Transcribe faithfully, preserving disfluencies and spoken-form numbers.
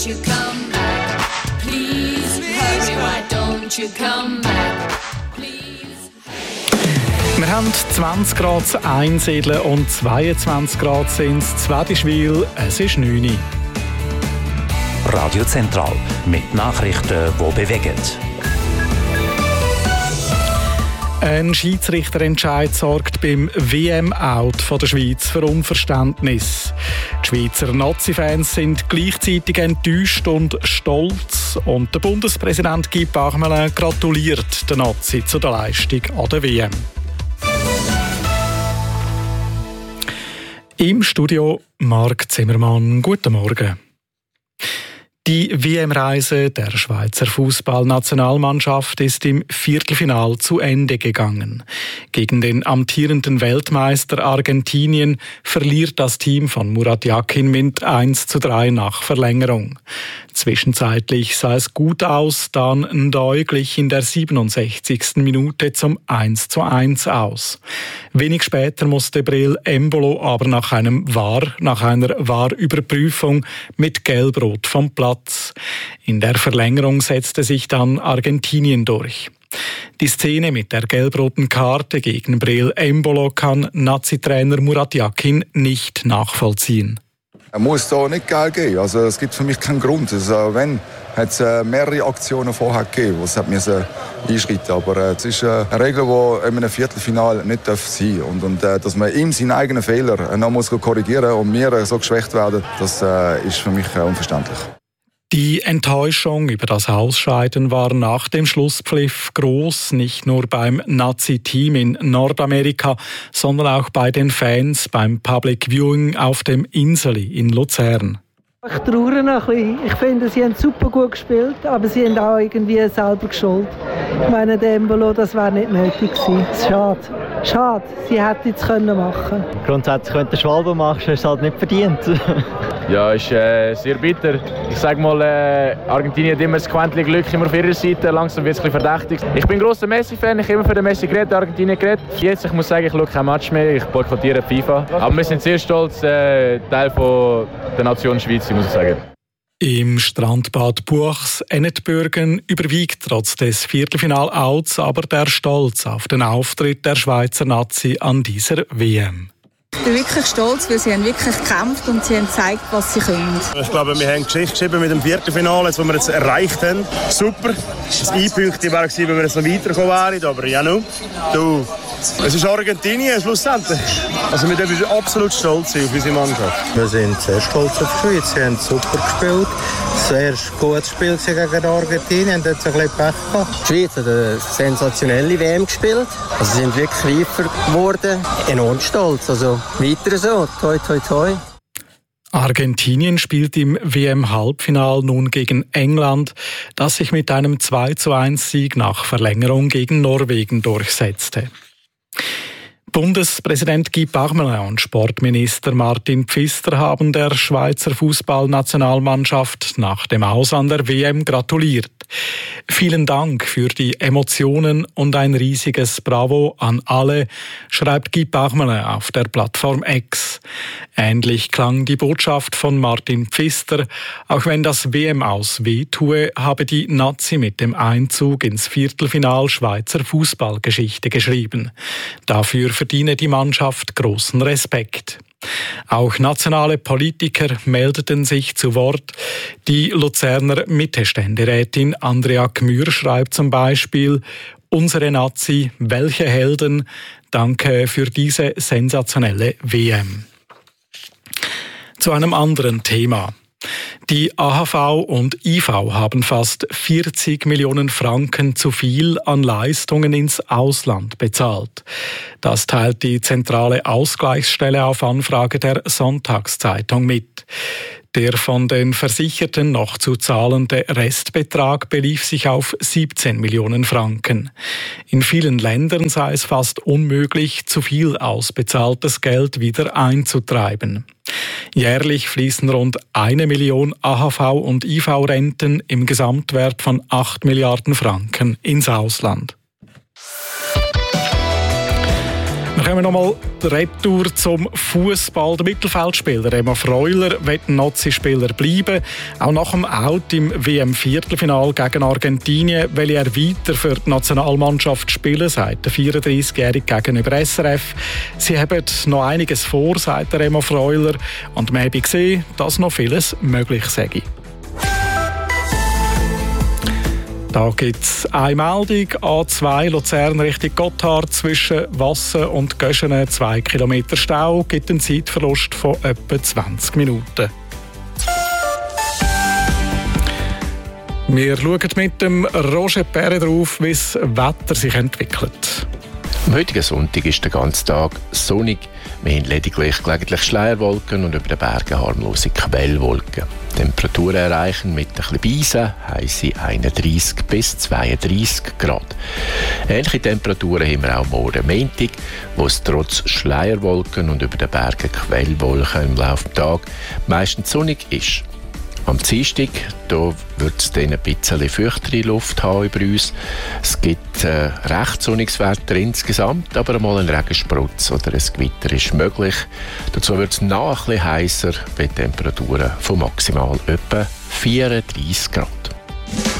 don't you come back? Please hurry, why don't you come back? Wir haben zwanzig Grad zu Einsiedeln und zweiundzwanzig Grad sind es zu Wedischwil. Es ist neun Uhr. Radio Zentral mit Nachrichten, die bewegen. Ein Schiedsrichterentscheid sorgt beim W M-Out der Schweiz für Unverständnis. Die Schweizer Nazi-Fans sind gleichzeitig enttäuscht und stolz. Und der Bundespräsident Guy Parmelin gratuliert den Nazi zu der Leistung an der W M. Im Studio Marc Zimmermann. Guten Morgen. Die W M-Reise der Schweizer Fußballnationalmannschaft ist im Viertelfinale zu Ende gegangen. Gegen den amtierenden Weltmeister Argentinien verliert das Team von Murat Yakin mit eins zu drei nach Verlängerung. Zwischenzeitlich sah es gut aus, dann Ndoi glich in der siebenundsechzigsten Minute zum eins zu eins aus. Wenig später musste Breel Embolo aber nach einem V A R, nach einer V A R-Überprüfung mit Gelbrot vom Platz. In der Verlängerung setzte sich dann Argentinien durch. Die Szene mit der gelb-roten Karte gegen Breel Embolo kann Nazi-Trainer Murat Yakin nicht nachvollziehen. Er muss da nicht Geld geben. Also es gibt für mich keinen Grund. Also, wenn hat es äh, mehrere Aktionen vorher gegeben, wo es hat müssen einschreiten. Aber äh, es ist äh, eine Regel, die in einem Viertelfinale nicht darf sein darf. Und, und äh, dass man ihm seinen eigenen Fehler äh, noch muss korrigieren und wir äh, so geschwächt werden, das äh, ist für mich äh, unverständlich. Die Enttäuschung über das Ausscheiden war nach dem Schlusspfiff groß, nicht nur beim Nazi-Team in Nordamerika, sondern auch bei den Fans beim Public Viewing auf dem Inseli in Luzern. Ich traue noch ein bisschen. Ich finde, sie haben super gut gespielt, aber sie haben auch irgendwie selber geschuld. Ich meine, der Embolo, das wäre nicht nötig gewesen. Schade. Schade, sie hätte es können machen. Grundsätzlich, wenn du Schwalbe machst, hast du es halt nicht verdient. Ja, ist äh, sehr bitter. Ich sage mal, äh, Argentinien hat immer das Quäntchen Glück immer auf ihrer Seite. Langsam wird es ein bisschen verdächtig. Ich bin ein grosser Messi-Fan, ich habe immer für den Messi geredet, Argentinien geredet. Jetzt, ich muss sagen, ich schaue kein Match mehr, ich boykottiere FIFA. Aber wir sind sehr stolz, äh, Teil von der Nation Schweiz, muss ich sagen. Im Strandbad Buchs Ennetbürgen überwiegt trotz des Viertelfinal-Outs aber der Stolz auf den Auftritt der Schweizer Nazi an dieser W M. Ich bin wirklich stolz, weil sie haben wirklich gekämpft und sie haben gezeigt, was sie können. Ich glaube, wir haben Geschichte geschrieben mit dem Viertelfinale, das wir jetzt erreicht haben. Super. Das Einpünktchen wäre gewesen, wenn wir jetzt noch weitergekommen wären, aber ja, nu. Du. Es ist Argentinien, schlussendlich. Also wir dürfen absolut stolz sein auf unsere Mannschaft. Wir sind sehr stolz auf die Schweiz. Sie haben super gespielt. Sehr gutes Spiel gegen Argentinien. Dort hat es ein bisschen Pech gehabt. Die Schweiz hat eine sensationelle W M gespielt. Also sie sind wirklich reifer geworden. Enorm stolz. Also weiter so. Toi, toi, toi. Argentinien spielt im W M-Halbfinal nun gegen England, das sich mit einem zwei zu eins Sieg nach Verlängerung gegen Norwegen durchsetzte. Bundespräsident Guy Parmelin und Sportminister Martin Pfister haben der Schweizer Fußballnationalmannschaft nach dem Aus an der W M gratuliert. Vielen Dank für die Emotionen und ein riesiges Bravo an alle, schreibt Guy Parmelin auf der Plattform X. Ähnlich klang die Botschaft von Martin Pfister, auch wenn das W M-Aus wehtue, habe die Nazi mit dem Einzug ins Viertelfinal Schweizer Fußballgeschichte geschrieben. Dafür verdiene die Mannschaft großen Respekt. Auch nationale Politiker meldeten sich zu Wort. Die Luzerner Mittelständerätin Andrea Gmür schreibt zum Beispiel: Unsere Nazi, welche Helden, danke für diese sensationelle W M. Zu einem anderen Thema. Die A H V und I V haben fast vierzig Millionen Franken zu viel an Leistungen ins Ausland bezahlt. Das teilt die zentrale Ausgleichsstelle auf Anfrage der Sonntagszeitung mit. Der von den Versicherten noch zu zahlende Restbetrag belief sich auf siebzehn Millionen Franken. In vielen Ländern sei es fast unmöglich, zu viel ausbezahltes Geld wieder einzutreiben. Jährlich fließen rund eine Million A H V- und I V-Renten im Gesamtwert von acht Milliarden Franken ins Ausland. Wir kommen nochmal retour zum Fußball. Der Mittelfeldspieler Remo Freuler wird Nazi-Spieler bleiben. Auch nach dem Out im W M-Viertelfinal gegen Argentinien will er weiter für die Nationalmannschaft spielen, sagt der vierunddreißigjährige gegenüber S R F. Sie haben noch einiges vor, sagt Remo Freuler, und man habe gesehen, dass noch vieles möglich sei. Da gibt es eine Meldung. A zwei Luzern Richtung Gotthard zwischen Wassen und Göschenen. Zwei Kilometer Stau gibt einen Zeitverlust von etwa zwanzig Minuten. Wir schauen mit dem Roger Perret drauf, wie das Wetter sich entwickelt. Am heutigen Sonntag ist der ganze Tag sonnig. Wir haben lediglich gelegentlich Schleierwolken und über den Bergen harmlose Quellwolken. Temperaturen erreichen mit ein bisschen Beisen heisse einunddreißig bis zweiunddreißig Grad. Ähnliche Temperaturen haben wir auch morgen Montag, wo es trotz Schleierwolken und über den Bergen Quellwolken im Laufe des Tages meistens sonnig ist. Am Dienstag wird es dann ein bisschen feuchtere Luft haben über uns. Es gibt äh, recht sonniges Wetter insgesamt, aber einmal ein Regensprutz oder ein Gewitter ist möglich. Dazu wird es noch ein bisschen heißer bei Temperaturen von maximal etwa vierunddreißig Grad.